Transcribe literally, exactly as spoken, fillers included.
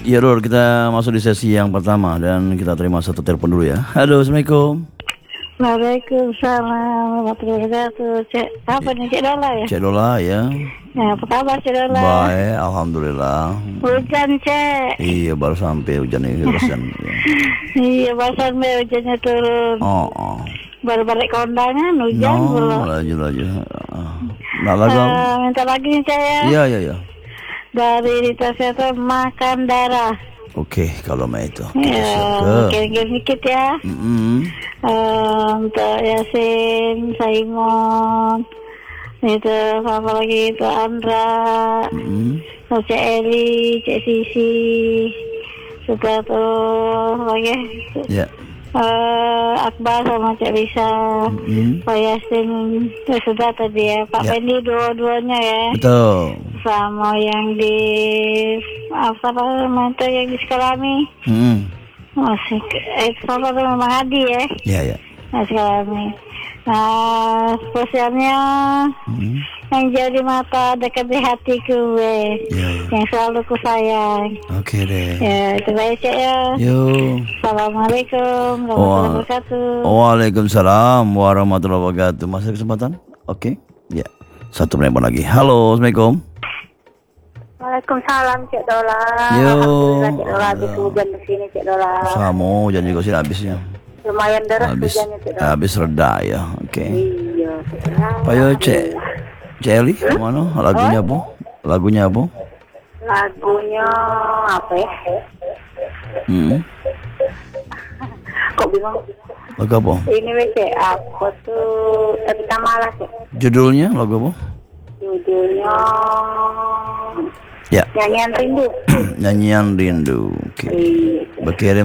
Ya Rul, kita masuk di sesi yang pertama dan kita terima satu telepon dulu ya. Halo, Assalamualaikum. Waalaikumsalam warahmatullahi wabarakatuh. Cek, apa nih Cek Dola ya? Cek Dola ya. Ya, apa kabar Cek Dola? Baik, alhamdulillah. Hujan Cek. Iya, baru sampai hujan ini barusan. Ya. Iya, barusan Mbak hujannya turun. Oh, oh. Baru balik kondangan hujan No, belum. laju laju. Nah, lagu. Uh, minta lagi nih Cek ya. Iya, iya, iya. Dari Rita Seto, makan darah. Oke, kalau mau itu. Kita Ya, ke. kirim-kirim dikit ya. Mm-mm. Uh, untuk Yasin, Saimon, itu apa lagi itu Andra, Mm-mm. Cek Eli, Cek Sisi, sudah tuh lagi Ya. uh, Akbar sama Cek Lisa, Mm-mm. Pak Yasin, itu sudah tadi ya, Pak Ya. Fendi dua-duanya ya, Betul. sama yang di apa namanya itu yang di Sekalami, Mm-mm. masih eh sama tuh Mama Hadi ya. Ya, ya. Nah sekarang nah spesialnya Mm-mm. yang jadi mata dekat di hatiku we, Ya, ya. yang selalu ku sayang. Oke deh. Ya itu baik Cek ya. Yuk. Assalamualaikum warahmatullahi wabarakatuh. Waalaikumsalam warahmatullahi wabarakatuh. Masih ada kesempatan? Oke. Ya. Satu menit lagi. Halo, Assalamualaikum. Waalaikumsalam Cek Dola. Yo. Alhamdulillah Cek Dola habis hujan di sini Cek Dola. Sama hujan juga sih habisnya. Lumayan deras Habis hujannya Cek Dola. habis reda ya. Oke. Iya Cek Dola. Payo Cek. Celi, mana? Lagunya apa? Lagunya apa? Lagunya apa ya? Hmm. Kok bingung? Lagu apa? Ini wes Cek, aku tuh Evita Malas Cek. Judulnya lagu apa? Judulnya Ya. Nyanyian Rindu. Nyanyian Rindu. Oke. Iya. Berkirim